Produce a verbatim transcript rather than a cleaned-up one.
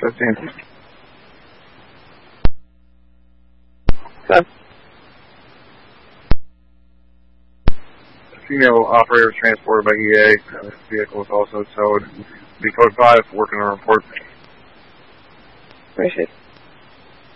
fifteen. Okay. Female operator was transported by E A. Uh, this vehicle was also towed. Be code five, working on a report. Appreciate it.